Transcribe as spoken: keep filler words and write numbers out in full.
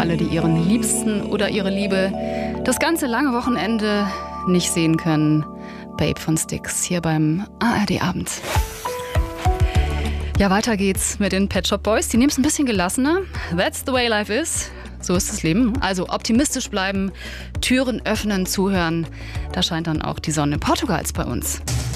alle, die ihren Liebsten oder ihre Liebe das ganze lange Wochenende nicht sehen können. Babe von Styx hier beim A R D Abend. Ja, weiter geht's mit den Pet Shop Boys. Die nehmen es ein bisschen gelassener. That's the way life is. So ist das Leben. Also optimistisch bleiben, Türen öffnen, zuhören. Da scheint dann auch die Sonne Portugals bei uns.